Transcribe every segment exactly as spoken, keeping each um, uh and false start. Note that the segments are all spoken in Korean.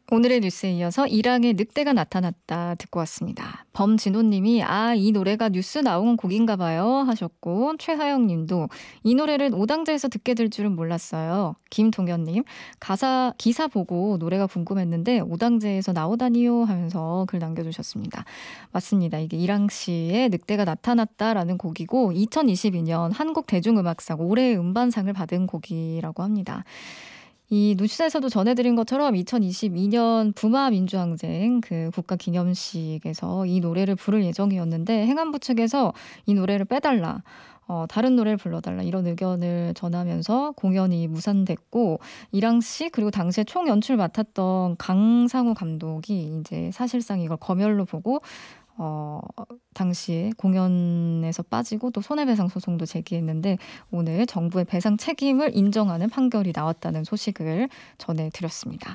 오늘의 뉴스에 이어서 일항의 늑대가 나타났다 듣고 왔습니다. 범진호님이 아, 이 노래가 뉴스 나온 곡인가 봐요 하셨고, 최하영님도 이 노래를 오당제에서 듣게 될 줄은 몰랐어요. 김동현님, 가사 기사 보고 노래가 궁금했는데 오당제에서 나오다니요 하면서 글 남겨주셨습니다. 맞습니다. 이게 일항 씨의 늑대가 나타났다라는 곡이고 이천이십이 년 한국 대중음악상 올해의 음반상을 받은 곡이라고 합니다. 이 뉴스에서도 전해드린 것처럼 이천이십이 년 부마 민주항쟁 그 국가기념식에서 이 노래를 부를 예정이었는데 행안부 측에서 이 노래를 빼달라, 어, 다른 노래를 불러달라 이런 의견을 전하면서 공연이 무산됐고, 이랑 씨 그리고 당시에 총 연출 맡았던 강상우 감독이 이제 사실상 이걸 검열로 보고 어, 당시에 공연에서 빠지고 또 손해배상 소송도 제기했는데 오늘 정부의 배상 책임을 인정하는 판결이 나왔다는 소식을 전해드렸습니다.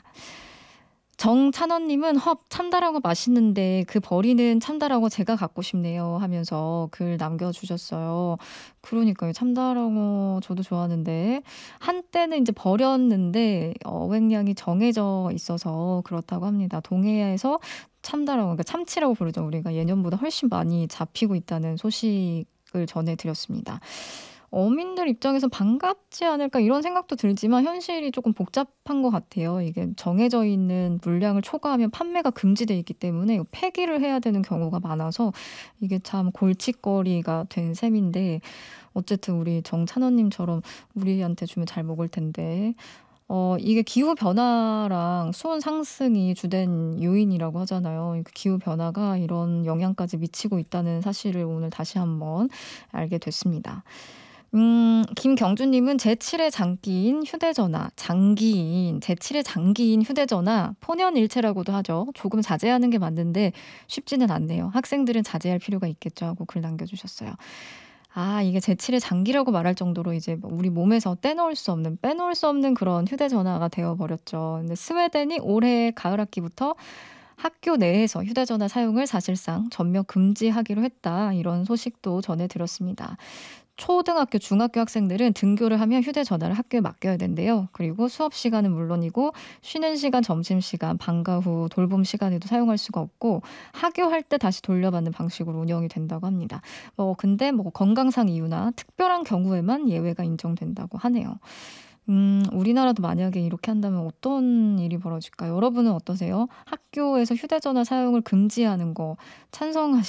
정찬원님은 헙 참다랑어 맛있는데 그 버리는 참다랑어 제가 갖고 싶네요 하면서 글 남겨주셨어요. 그러니까요. 참다랑어 저도 좋아하는데 한때는 이제 버렸는데 어획량이 정해져 있어서 그렇다고 합니다. 동해에서 참다랑어, 그러니까 참치라고 부르죠. 우리가 예년보다 훨씬 많이 잡히고 있다는 소식을 전해드렸습니다. 어민들 입장에서 반갑지 않을까 이런 생각도 들지만 현실이 조금 복잡한 것 같아요. 이게 정해져 있는 물량을 초과하면 판매가 금지돼 있기 때문에 폐기를 해야 되는 경우가 많아서 이게 참 골칫거리가 된 셈인데, 어쨌든 우리 정찬원님처럼 우리한테 주면 잘 먹을 텐데 어, 이게 기후변화랑 수온 상승이 주된 요인이라고 하잖아요. 기후변화가 이런 영향까지 미치고 있다는 사실을 오늘 다시 한번 알게 됐습니다. 음, 김경주님은 제칠의 장기인 휴대전화, 장기인, 제칠의 장기인 휴대전화, pon연일체라고도 하죠. 조금 자제하는 게 맞는데 쉽지는 않네요. 학생들은 자제할 필요가 있겠죠 하고 글 남겨주셨어요. 아, 이게 제칠의 장기라고 말할 정도로 이제 우리 몸에서 떼놓을 수 없는, 빼놓을 수 없는 그런 휴대전화가 되어버렸죠. 근데 스웨덴이 올해 가을 학기부터 학교 내에서 휴대전화 사용을 사실상 전면 금지하기로 했다. 이런 소식도 전해드렸습니다. 초등학교, 중학교 학생들은 등교를 하면 휴대전화를 학교에 맡겨야 된대요. 그리고 수업 시간은 물론이고 쉬는 시간, 점심시간, 방과 후 돌봄 시간에도 사용할 수가 없고 하교할 때 다시 돌려받는 방식으로 운영이 된다고 합니다. 뭐 근데 뭐 건강상 이유나 특별한 경우에만 예외가 인정된다고 하네요. 음, 우리나라도 만약에 이렇게 한다면 어떤 일이 벌어질까요? 여러분은 어떠세요? 학교에서 휴대전화 사용을 금지하는 거 찬성하시